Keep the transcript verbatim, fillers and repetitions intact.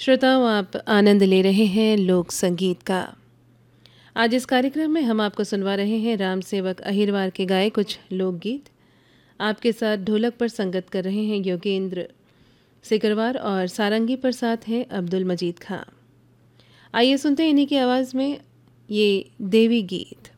श्रोताओं, आप आनंद ले रहे हैं लोक संगीत का। आज इस कार्यक्रम में हम आपको सुनवा रहे हैं राम सेवक अहिरवार के गाए कुछ लोकगीत। आपके साथ ढोलक पर संगत कर रहे हैं योगेंद्र सिकरवार और सारंगी पर साथ हैं अब्दुल मजीद खां। आइए सुनते हैं इन्हीं की आवाज़ में ये देवी गीत।